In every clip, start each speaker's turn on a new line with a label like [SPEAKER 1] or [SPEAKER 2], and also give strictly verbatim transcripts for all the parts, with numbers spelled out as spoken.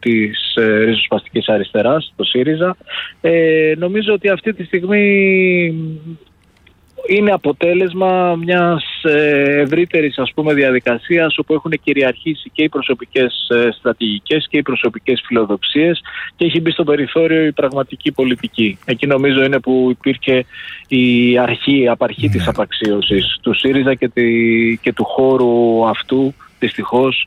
[SPEAKER 1] της ε, ριζοσπαστικής αριστεράς, το ΣΥΡΙΖΑ. Ε, νομίζω ότι αυτή τη στιγμή είναι αποτέλεσμα μιας ευρύτερης, ας πούμε, διαδικασίας όπου έχουν κυριαρχήσει και οι προσωπικές στρατηγικές και οι προσωπικές φιλοδοξίες και έχει μπει στο περιθώριο η πραγματική πολιτική. Εκεί νομίζω είναι που υπήρχε η αρχή, η απαρχή ναι. της απαξίωσης του ΣΥΡΙΖΑ και, τη, και του χώρου αυτού, δυστυχώς,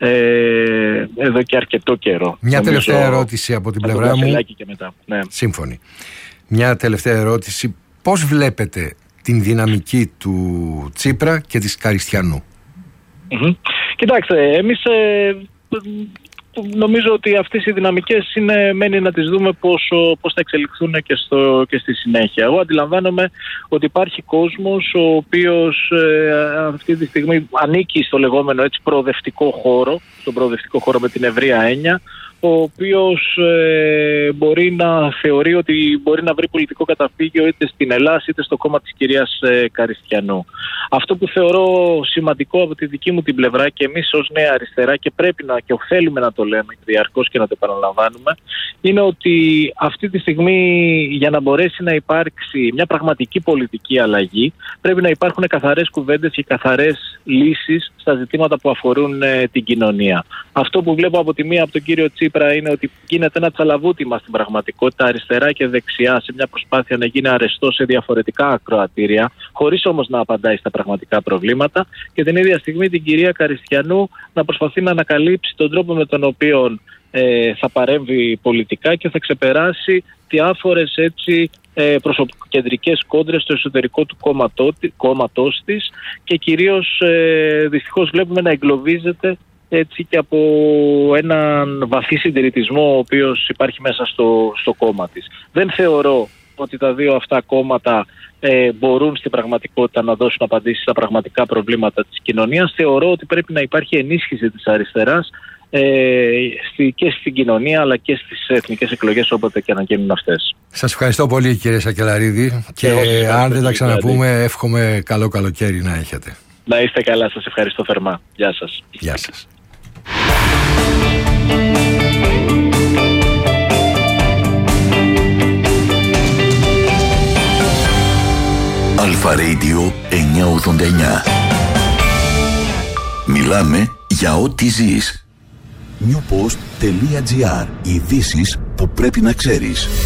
[SPEAKER 1] ε, εδώ και αρκετό καιρό.
[SPEAKER 2] Μια νομίζω, τελευταία ερώτηση από την πλευρά μου.
[SPEAKER 1] Και μετά. Ναι.
[SPEAKER 2] Σύμφωνοι. Μια τελευταία ερώτηση. Πώς βλέπετε την δυναμική του Τσίπρα και της Καριστιανού?
[SPEAKER 1] Mm-hmm. Κοιτάξτε, εμείς ε, νομίζω ότι αυτές οι δυναμικές είναι, μένει να τις δούμε πώς, πώς θα εξελιχθούν και, στο, και στη συνέχεια. Εγώ αντιλαμβάνομαι ότι υπάρχει κόσμος ο οποίος ε, αυτή τη στιγμή ανήκει στο λεγόμενο έτσι προοδευτικό χώρο, στον προοδευτικό χώρο με την ευρεία έννοια, ο οποίος ε, μπορεί να θεωρεί ότι μπορεί να βρει πολιτικό καταφύγιο είτε στην Ελλάδα είτε στο κόμμα της κυρίας ε, Καριστιανού. Αυτό που θεωρώ σημαντικό από τη δική μου την πλευρά και εμείς ως Νέα Αριστερά και πρέπει να και οφέλουμε να το λέμε διαρκώς και να το επαναλαμβάνουμε, είναι ότι αυτή τη στιγμή για να μπορέσει να υπάρξει μια πραγματική πολιτική αλλαγή πρέπει να υπάρχουν καθαρές κουβέντες και καθαρές λύσεις στα ζητήματα που αφορούν ε, την κοινωνία. Αυτό που βλέπω από τη μία από τον κύριο Τσίπρα είναι ότι γίνεται ένα τσαλαβούτημα στην πραγματικότητα αριστερά και δεξιά σε μια προσπάθεια να γίνει αρεστό σε διαφορετικά ακροατήρια, χωρίς όμως να απαντάει στα πραγματικά προβλήματα, και την ίδια στιγμή την κυρία Καριστιανού να προσπαθεί να ανακαλύψει τον τρόπο με τον οποίο ε, θα παρέμβει πολιτικά και θα ξεπεράσει διάφορες έτσι ε, προσωποκεντρικές κόντρες στο εσωτερικό του κόμματός της και κυρίως ε, δυστυχώς βλέπουμε να εγκλωβίζεται έτσι και από έναν βαθύ συντηρητισμό ο οποίος υπάρχει μέσα στο, στο κόμμα της. Δεν θεωρώ ότι τα δύο αυτά κόμματα ε, μπορούν στην πραγματικότητα να δώσουν απαντήσεις στα πραγματικά προβλήματα της κοινωνίας. Θεωρώ ότι πρέπει να υπάρχει ενίσχυση της αριστεράς ε, στη, και στην κοινωνία αλλά και στις εθνικές εκλογές όποτε και να γίνουν αυτές.
[SPEAKER 2] Σας ευχαριστώ πολύ κύριε Σακελαρίδη και, και αν δεν τα ξαναπούμε δηλαδή, εύχομαι καλό καλοκαίρι να έχετε.
[SPEAKER 1] Να είστε καλά, σας ευχαριστώ θερμά. Γεια σας.
[SPEAKER 2] Γεια σας.
[SPEAKER 3] Αλφα Radio εννιακόσια ογδόντα εννιά. Μιλάμε για ό,τι ζεις. newpost.gr. Ειδήσεις που πρέπει να ξέρεις.